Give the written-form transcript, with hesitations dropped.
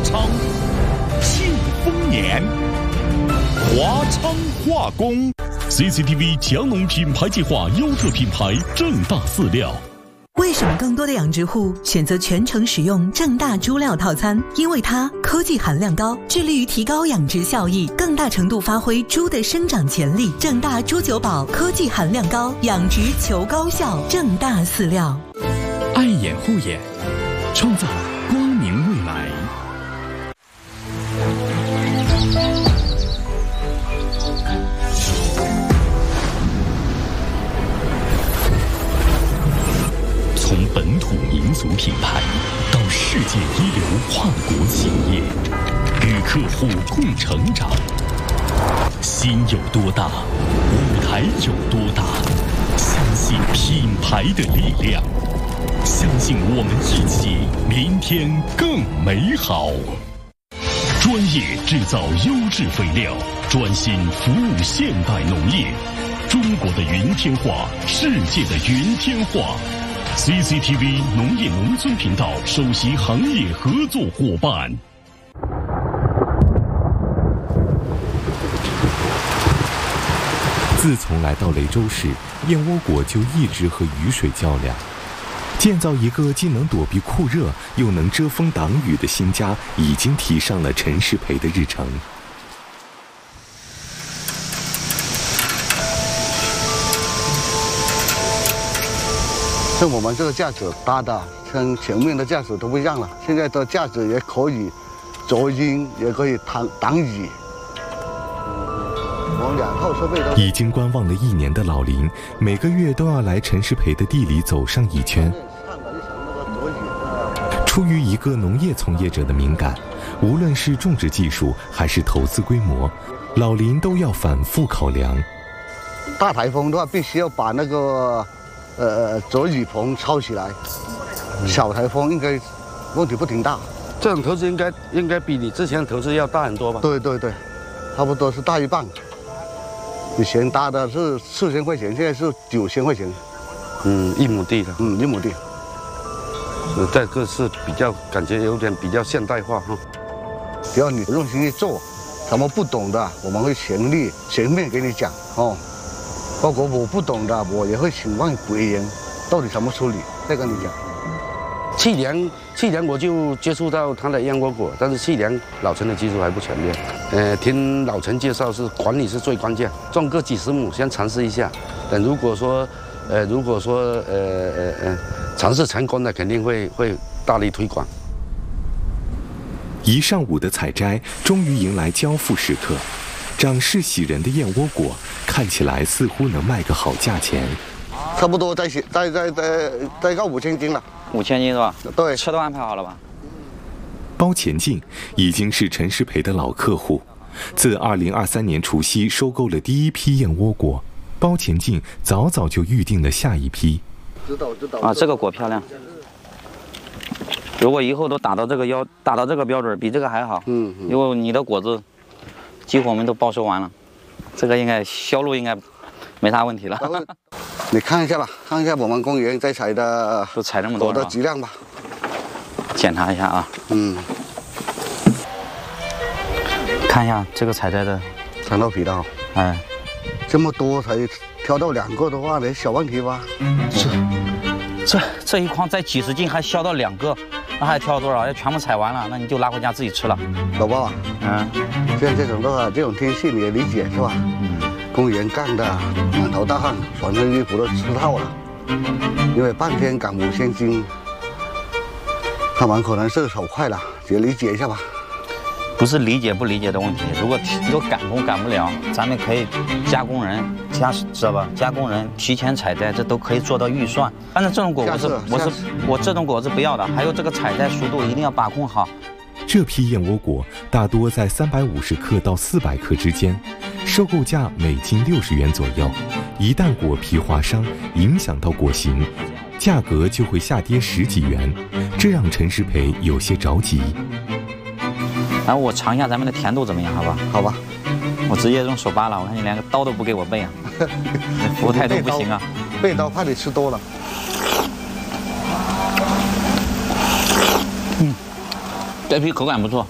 昌，庆丰年，华昌化工 CCTV 强农品牌计划优特品牌正大饲料。 为什么更多的养殖户选择全程使用正大猪料套餐？因为它科技含量高，致力于提高养殖效益，更大程度发挥猪的生长潜力。正大猪九宝科技含量高，养殖求高效。正大饲料， 爱眼护眼，创造光明未来。从本土民族品牌到世界一流跨国企业，与客户共成长。心有多大，舞台有多大。相信品牌的力量，相信我们一起，明天更美好。专业制造优质肥料，专心服务现代农业。中国的云天化，世界的云天化。CCTV 农业农村频道首席行业合作伙伴。 自从来到雷州市，燕窝果就一直和雨水较量。建造一个既能躲避酷热又能遮风挡雨的新家，已经提上了陈世培的日程。 像我们这个架子搭的，跟前面的架子都不一样了。现在的架子也可以遮阴，也可以挡雨。我们两套设备都。 已经观望了1年的老林，每个月都要来陈世培的地里走上一圈。出于一个农业从业者的敏感，无论是种植技术还是投资规模，老林都要反复考量。 大台风的话，必须要把那个遮雨棚抄起来。小台风应该问题不挺大。 这种投资应该比你之前投资要大很多吧？ 对对对，差不多是大一半。以前搭的是4000块钱，现在是9000块钱。 一亩地的。 一亩地。 这个是比较感觉有点比较现代化哈。 只要你用心去做，什么不懂的我们会全面给你讲哦。包括我不懂的，我也会请问委员到底怎么处理，再跟你讲。 去年我就接触到他的燕窝果，但是去年老陈的技术还不全面。听老陈介绍是管理是最关键，种个几十亩先尝试一下。等如果说尝试成功的，肯定会大力推广。 一上午的采摘，终于迎来交付时刻。长势喜人的燕窝果，看起来似乎能卖个好价钱。 差不多再到5000斤了。 5000斤是吧？ 对， 车都安排好了吧？ 包前进已经是陈世培的老客户，自2023年除夕收购了第一批燕窝果，包前进早就预定了下一批。 知道啊，这个果漂亮。如果以后都达到这个标准，比这个还好。因为你的果子几乎我们都包收完了，这个应该销路应该没啥问题了。 你看一下吧，看一下我们公园在采的都采这么多果的质量吧。 检查一下啊。看一下这个采摘的， 蚕豆皮的哈。 哎， 这么多才挑到2个的话，没小问题吧？ 这一筐再几十斤还削到2个，那还挑多少？要全部采完了，那你就拿回家自己吃了。 老爸，像这种的话，这种天气你也理解是吧？公园干的满头大汗，全身衣服都湿透了，因为半天赶5000斤，他们可能是手快了，也理解一下吧。 不是理解不理解的问题，如果赶工赶不了，咱们可以加工人，知道吧？加工人提前采摘，这都可以做到预算。反正这种果我这种果是不要的，还有这个采摘速度一定要把控好。 这批燕窝果大多在350克到400克之间，收购价每斤60元左右。一旦果皮划伤，影响到果形，价格就会下跌10几元，这让陈世培有些着急。 然后我尝一下咱们的甜度怎么样，好吧？ 好吧。 我直接用手扒了，我看你连个刀都不给我备啊，服务态度不行啊。 备刀怕你吃多了。 这批口感不错。